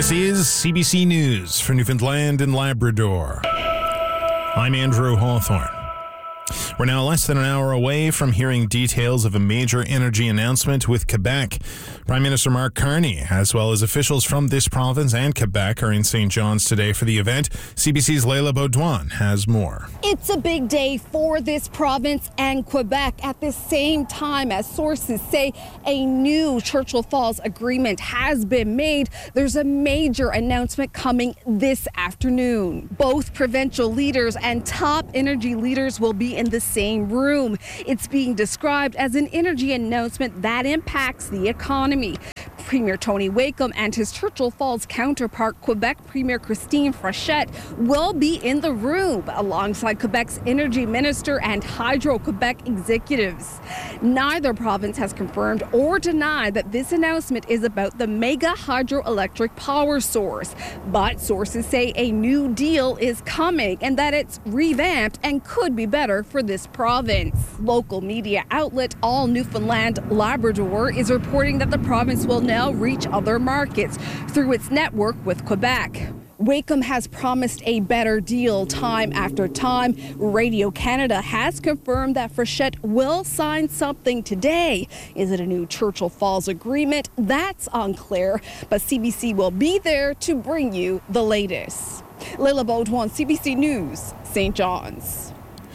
This is CBC News for Newfoundland and Labrador. I'm Andrew Hawthorne. We're now less than an hour away from hearing details of a major energy announcement with Quebec. Prime Minister Mark Carney, as well as officials from this province and Quebec, are in St. John's today for the event. CBC's Leila Baudouin has more. It's a big day for this province and Quebec at the same time as sources say a new Churchill Falls agreement has been made. There's a major announcement coming this afternoon. Both provincial leaders and top energy leaders will be in the same room. It's being described as an energy announcement that impacts the economy. Premier Tony Wakeham and his Churchill Falls counterpart, Quebec Premier Christine Frechette, will be in the room alongside Quebec's energy minister and Hydro-Quebec executives. Neither province has confirmed or denied that this announcement is about the mega hydroelectric power source, but sources say a new deal is coming and that it's revamped and could be better for this province. Local media outlet All Newfoundland Labrador is reporting that the province will now reach other markets through its network with Quebec. Wakeham has promised a better deal time after time. Radio Canada has confirmed that Frechette will sign something today. Is it a new Churchill Falls agreement? That's unclear, but CBC will be there to bring you the latest. Leila Baudouin, CBC News, St. John's.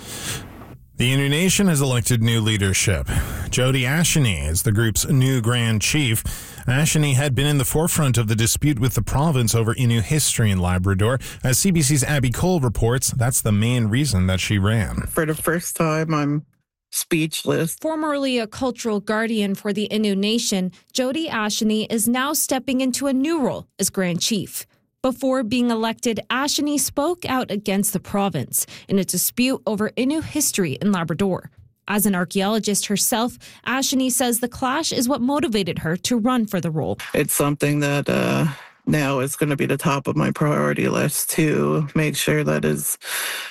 The Innu Nation has elected new leadership. Jody Asheny is the group's new Grand Chief. Asheny had been in the forefront of the dispute with the province over Innu history in Labrador. As CBC's Abby Cole reports, that's the main reason that she ran. For the first time, I'm speechless. Formerly a cultural guardian for the Innu Nation, Jody Asheny is now stepping into a new role as Grand Chief. Before being elected, Asheny spoke out against the province in a dispute over Innu history in Labrador. As an archaeologist herself, Asheny says the clash is what motivated her to run for the role. It's something that now is going to be the top of my priority list to make sure that is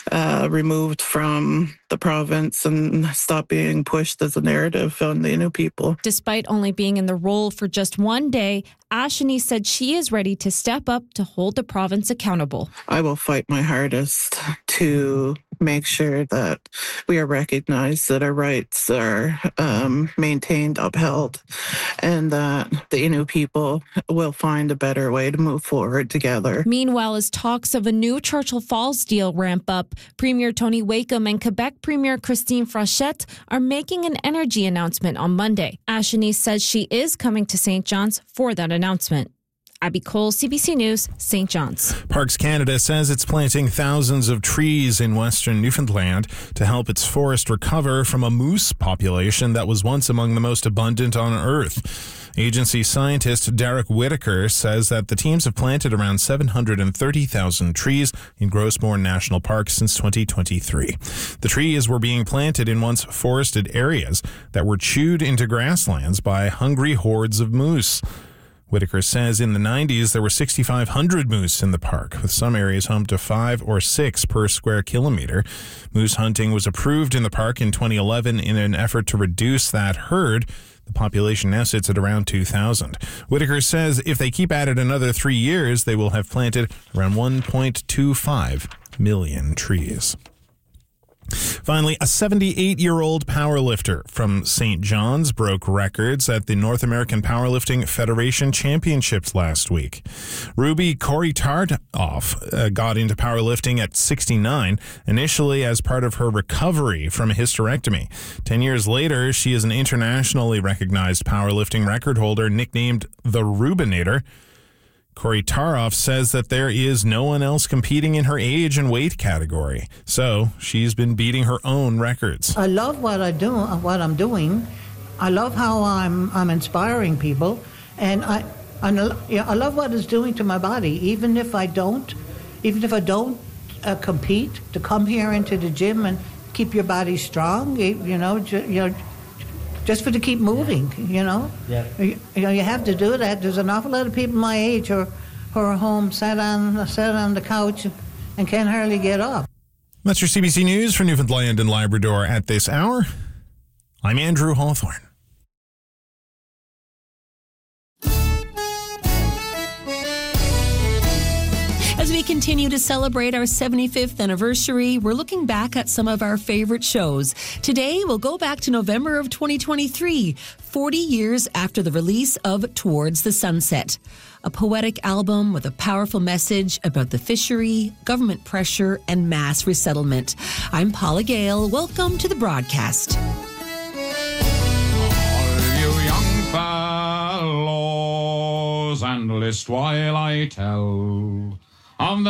removed from the province and stop being pushed as a narrative on the Innu people. Despite only being in the role for just one day, Asheny said she is ready to step up to hold the province accountable. I will fight my hardest to make sure that we are recognized, that our rights are maintained, upheld, and that the Innu people will find a better way to move forward together. Meanwhile, as talks of a new Churchill Falls deal ramp up, Premier Tony Wakeham and Quebec Premier Christine Frechette are making an energy announcement on Monday. Asheny says she is coming to St. John's for that announcement. Abby Cole, CBC News, St. John's. Parks Canada says it's planting thousands of trees in western Newfoundland to help its forest recover from a moose population that was once among the most abundant on Earth. Agency scientist Derek Whitaker says that the teams have planted around 730,000 trees in Grossmore National Park since 2023. The trees were being planted in once forested areas that were chewed into grasslands by hungry hordes of moose. Whitaker says in the 90s there were 6,500 moose in the park, with some areas home to 5 or 6 per square kilometer. Moose hunting was approved in the park in 2011 in an effort to reduce that herd. The population now sits at around 2,000. Whitaker says if they keep at it another 3 years, they will have planted around 1.25 million trees. Finally, a 78-year-old powerlifter from St. John's broke records at the North American Powerlifting Federation Championships last week. Ruby Korytarov got into powerlifting at 69, initially as part of her recovery from a hysterectomy. 10 years later, she is an internationally recognized powerlifting record holder nicknamed the Rubinator. Korytarov says that there is no one else competing in her age and weight category, so she's been beating her own records. I love what I'm doing. I love how I'm inspiring people, and I love what it's doing to my body. Even if I don't compete, to come here into the gym and keep your body strong, just for to keep moving, Yeah. You have to do that. There's an awful lot of people my age who are home, sat on the couch and can't hardly get up. That's your CBC News for Newfoundland and Labrador at this hour. I'm Andrew Hawthorne. As we continue to celebrate our 75th anniversary, we're looking back at some of our favorite shows. Today, we'll go back to November of 2023, 40 years after the release of Towards the Sunset, a poetic album with a powerful message about the fishery, government pressure, and mass resettlement. I'm Paula Gale. Welcome to the broadcast. All you young fellows, and list while I tell of the